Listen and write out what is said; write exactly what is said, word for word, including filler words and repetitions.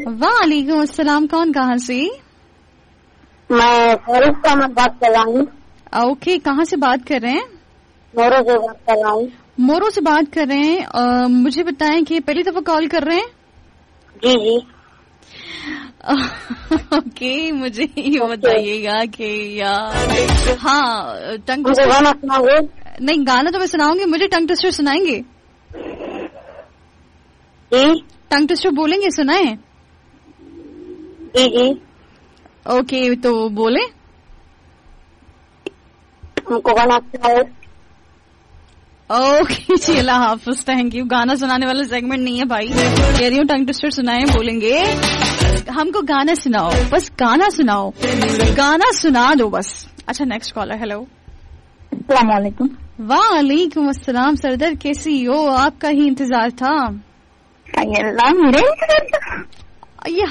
वालेकुम अस्सलाम. कौन कहाँ से? मैं फरीद अहमद बात कर रहा हूँ. ओके, कहाँ से बात कर रहे हैं? मोरो से बात कर रहा हूँ. मोरो से बात कर रहे हैं. आ, मुझे बताएं कि पहली दफा कॉल कर रहे हैं? जी जी. ओके, मुझे ये बताइएगा कि यार हाँ टंग मुझे गाना सुनाओगे? नहीं, गाना तो मैं सुनाऊंगी. मुझे टंग ट्विस्टर सुनाएंगे? जी. टंग ट्विस्टर बोलेंगे, सुनाएं? जी जी. ओके, तो बोले. हमको गाना सुनाओ. Okay ji, Allah Hafiz. Thank you. गाना सुनाने वाला सेगमेंट नहीं है भाई. कह रही हूँ टंग ट्विस्टर सुनाएं, बोलेंगे. हमको गाना सुनाओ, बस गाना सुनाओ, गाना सुना दो बस. अच्छा, नेक्स्ट कॉलर. हेलो. अस्सलाम वालेकुम. वालेकुम अस्सलाम. सरदार कैसी हो? आपका ही इंतजार था. अल्लाह मेरे इंतजार था. ये